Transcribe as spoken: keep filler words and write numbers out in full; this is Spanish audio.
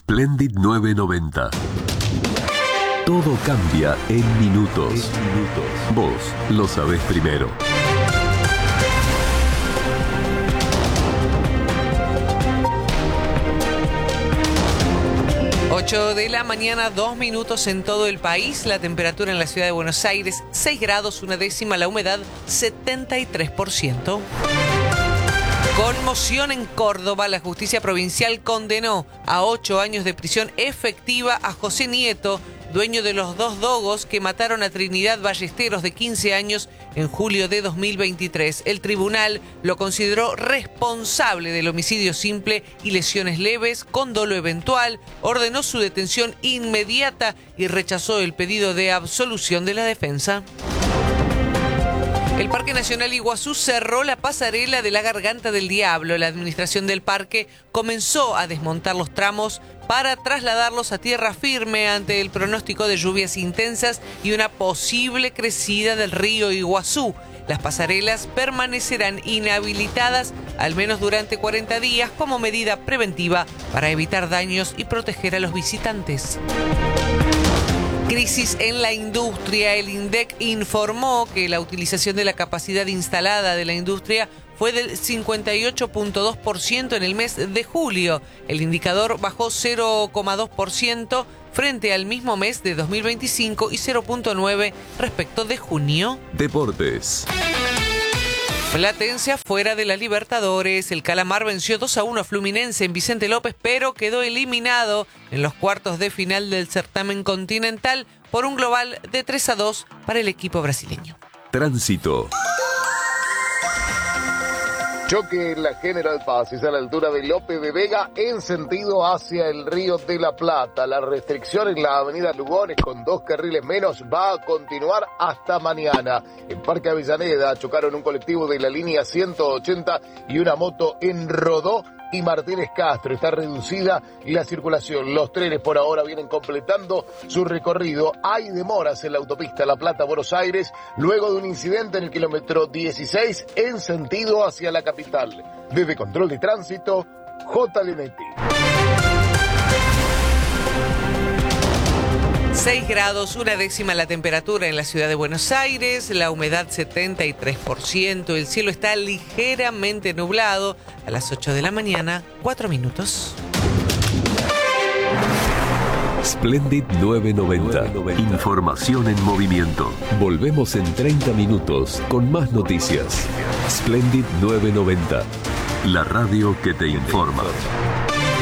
Splendid nueve noventa. Todo cambia en minutos. En minutos. Vos lo sabés primero. ocho de la mañana, dos minutos en todo el país. La temperatura en la ciudad de Buenos Aires, seis grados, una décima. La humedad, setenta y tres por ciento. Conmoción en Córdoba. La justicia provincial condenó a ocho años de prisión efectiva a José Nieto, dueño de los dos dogos que mataron a Trinidad Ballesteros, de quince años, en julio de dos mil veintitrés. El tribunal lo consideró responsable del homicidio simple y lesiones leves con dolo eventual, ordenó su detención inmediata y rechazó el pedido de absolución de la defensa. El Parque Nacional Iguazú cerró la pasarela de la Garganta del Diablo. La administración del parque comenzó a desmontar los tramos para trasladarlos a tierra firme ante el pronóstico de lluvias intensas y una posible crecida del río Iguazú. Las pasarelas permanecerán inhabilitadas al menos durante cuarenta días como medida preventiva para evitar daños y proteger a los visitantes. Crisis en la industria. El INDEC informó que la utilización de la capacidad instalada de la industria fue del cincuenta y ocho punto dos por ciento en el mes de julio. El indicador bajó cero coma dos por ciento frente al mismo mes de dos mil veinticinco y cero punto nueve por ciento respecto de junio. Deportes. Platense afuera de la Libertadores. El Calamar venció dos a uno a Fluminense en Vicente López, pero quedó eliminado en los cuartos de final del certamen continental por un global de tres a dos para el equipo brasileño. Tránsito. Choque en la General Paz, es a la altura de López de Vega en sentido hacia el Río de la Plata. La restricción en la avenida Lugones con dos carriles menos va a continuar hasta mañana. En Parque Avellaneda chocaron un colectivo de la línea ciento ochenta y una moto en Rodó y Martínez Castro. Está reducida la circulación. Los trenes por ahora vienen completando su recorrido. Hay demoras en la autopista La Plata-Buenos Aires luego de un incidente en el kilómetro dieciséis en sentido hacia la capital. Desde Control de Tránsito, J. Lenetti. seis grados, una décima la temperatura en la ciudad de Buenos Aires, la humedad setenta y tres por ciento, el cielo está ligeramente nublado. A las ocho de la mañana, cuatro minutos. Splendid nueve noventa. Información en movimiento. Volvemos en treinta minutos con más noticias. Splendid nueve noventa. La radio que te informa.